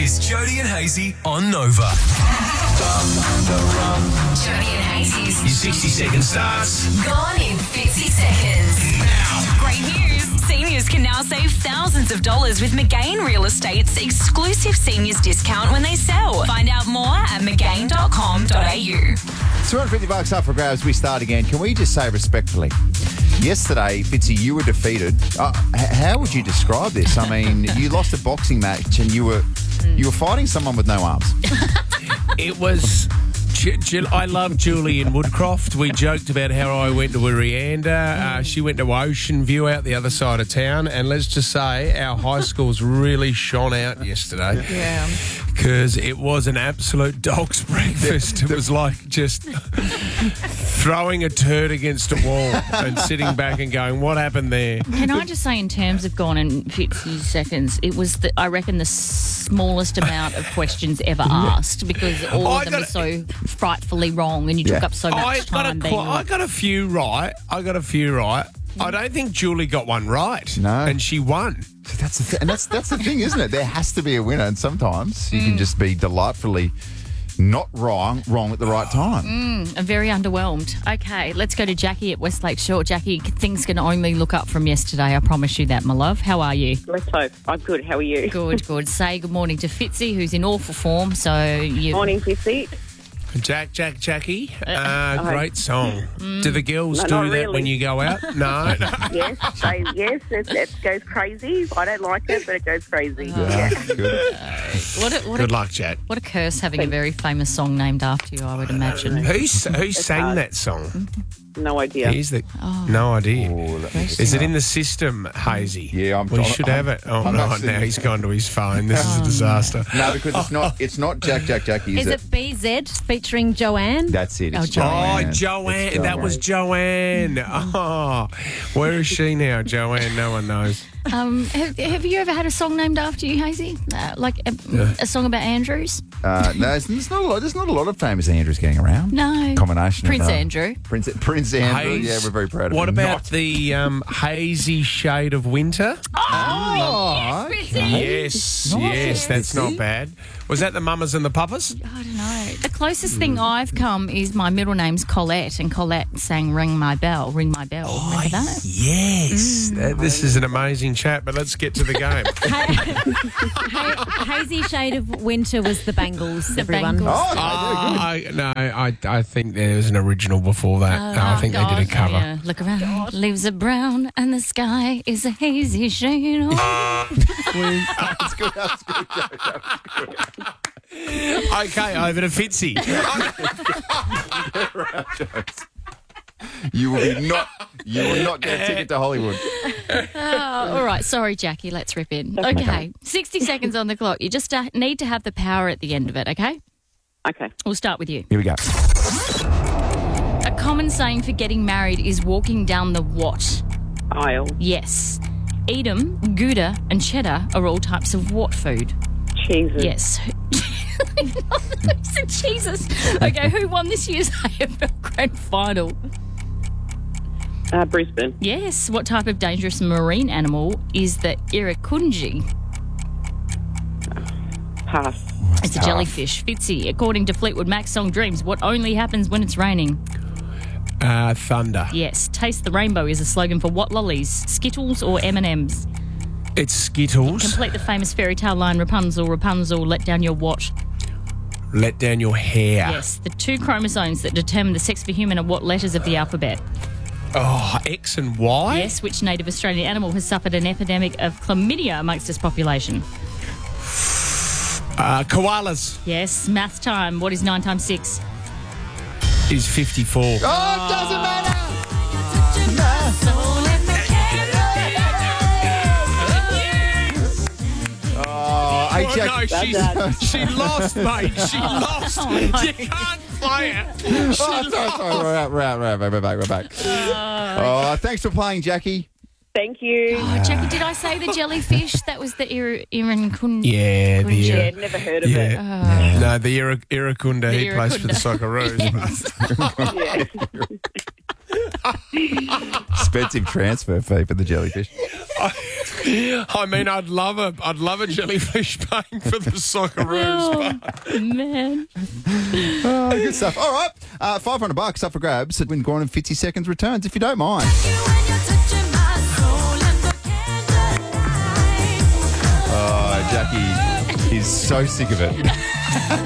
is Jody and Hazy on Nova. Jody and Hazy's Your 60-second starts gone in 50 seconds. now. Great news. Seniors can now save thousands of dollars with McGain Real Estate's exclusive seniors discount when they sell. Find out more at mcgain.com.au. $250 up for grabs. We start again. Can we just say respectfully, yesterday, Fitzy, you were defeated. How would you describe this? I mean, you lost a boxing match and you were fighting someone with no arms. It was... I love Julian Woodcroft. We joked about how I went to Rianda. She went to Ocean View out the other side of town. And let's just say our high schools really shone out yesterday. Yeah. Because it was an absolute dog's breakfast. It was like just throwing a turd against a wall and sitting back and going, what happened there? Can I just say, in terms of gone in 50 seconds, it was, I reckon, the smallest amount of questions ever asked, because all of them are so frightfully wrong and you took up so much time. I got a few right. I don't think Julie got one right. No. And she won. That's the thing, isn't it? There has to be a winner, and sometimes you can just be delightfully not wrong at the right time. I'm very underwhelmed. Okay, let's go to Jackie at Westlake Shore. Jackie, things can only look up from yesterday. I promise you that, my love. How are you? Let's hope. I'm good. How are you? Good. Say good morning to Fitzy, who's in awful form. So you. Morning, Fitzy. Jackie. Great song. Do the girls No, do not that really. when you go out? No. Yes, it goes crazy. I don't like it, but it goes crazy. Yeah, good. Good luck, Jack. What a curse having a very famous song named after you, I would imagine. Who sang that song? No idea. No idea. Oh, Is it in the system, Hazy? Yeah, we should have it. Oh, I'm no, actually- now he's gone to his phone. This is a disaster. No, because it's not Jackie, Is it BZ featuring Joanne? That's it. It's Joanne. Joanne. It's That was Joanne. Oh, where is she now, Joanne? No one knows. Have you ever had a song named after you, Hazy? Like a song about Andrews? No, there's not a lot of famous Andrews getting around. No. Combination Prince of Andrew. Prince Andrew. Haze. Yeah, we're very proud of What him. about the hazy shade of winter? Oh, Yes, that's not bad. Was that the Mamas and the Papas? I don't know. The closest thing I've come is my middle name's Colette, and Colette sang Ring My Bell. Remember that? Yes. This is an amazing chat, but let's get to the game. Hazy Shade of Winter was the Bangles, everyone. Bangles. I think there was an original before that. I think they did a cover. Yeah. Look around. Leaves are brown and the sky is a hazy shade. That's good. Okay, over to Fitzy. You will not get a ticket to Hollywood. All right. Sorry, Jackie. Let's rip in. Okay. 60 seconds on the clock. You just need to have the power at the end of it, okay? Okay. We'll start with you. Here we go. A common saying for getting married is walking down the what? Aisle. Yes. Edam, Gouda and cheddar are all types of what food? Cheeses. Yes. Jesus. Okay, who won this year's AFL Grand Final? Brisbane. Yes. What type of dangerous marine animal is the irukandji? Pass. It's a jellyfish. Fitzy. According to Fleetwood Mac's song Dreams, what only happens when it's raining? Thunder. Yes. Taste the rainbow is a slogan for what lollies? Skittles or M&Ms? It's Skittles. Complete the famous fairy tale line, Rapunzel, Rapunzel, let down your what? Let down your hair. Yes. The two chromosomes that determine the sex of a human are what letters of the alphabet? Oh, X and Y? Yes. Which native Australian animal has suffered an epidemic of chlamydia amongst its population? Koalas. Yes. Math time. What is 9 times 6? Is 54. Oh, it doesn't matter. She lost, mate. She lost. You can't play it. Sorry. We're back. Thanks for playing, Jackie. Thank you. Oh, Jackie, did I say the jellyfish? That was the irukandji. Yeah, Yeah, never heard of it. No, the Irukunda, he plays for the Socceroos. Yeah. Expensive transfer fee for the jellyfish. I mean, I'd love a jellyfish paying for the Socceroos. Oh, man. Oh, good stuff. All right, $500 up for grabs when Gordon 50 seconds returns, if you don't mind. Oh, Jackie is so sick of it.